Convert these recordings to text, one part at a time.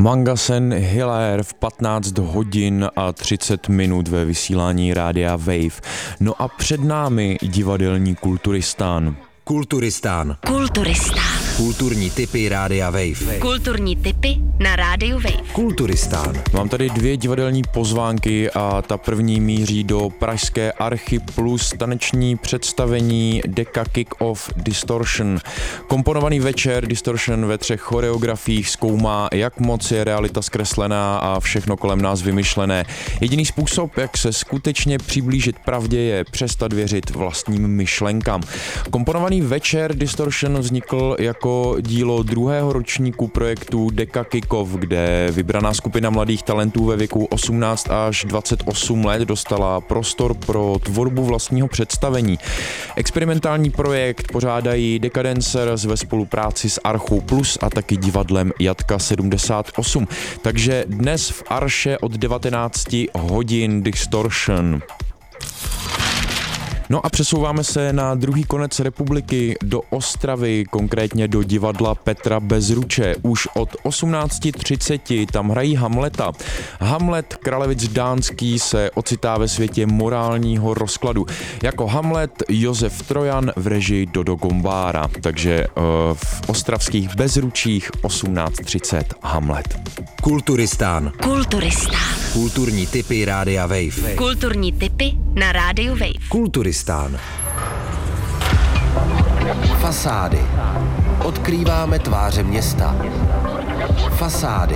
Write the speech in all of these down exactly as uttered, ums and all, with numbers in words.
Mangasen Hilaire v patnáct hodin a třicet minut ve vysílání Rádia Wave. No a před námi divadelní Kulturistán. Kulturistán. Kulturistán. Kulturní tipy Rádia Wave. Kulturní tipy na Rádiu Wave. Kulturistán. Mám tady dvě divadelní pozvánky a ta první míří do pražské Archy plus taneční představení Deka Kick-Off Distortion. Komponovaný večer Distortion ve třech choreografiích zkoumá, jak moc je realita zkreslená a všechno kolem nás vymyšlené. Jediný způsob, jak se skutečně přiblížit pravdě, je přestat věřit vlastním myšlenkám. Komponovaný večer Distortion vznikl jako dílo druhého ročníku projektu Deka Kick-Off, kde vybraná skupina mladých talentů ve věku osmnáct až dvacet osm let dostala prostor pro tvorbu vlastního představení. Experimentální projekt pořádají Decadencers ve spolupráci s Archou Plus a taky divadlem Jatka sedmdesát osm. Takže dnes v Arše od devatenáct hodin Distortion. No a přesouváme se na druhý konec republiky do Ostravy, konkrétně do divadla Petra Bezruče. Už od osmnáct třicet tam hrají Hamleta. Hamlet, kralevic dánský, se ocitá ve světě morálního rozkladu. Jako Hamlet Josef Trojan v režii Dodo Gombára. Takže uh, v ostravských Bezručích osmnáct třicet Hamlet. Kulturistán. Kulturistán. Kulturní tipy Rádia Wave. Kulturní tipy na Rádiu Wave. Kulturistán. Fasády. Odkrýváme tváře města. Fasády.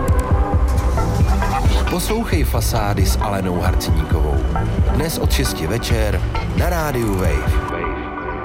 Poslouchej Fasády s Alenou Harcníkovou. Dnes od šesti večer na Rádiu Wave.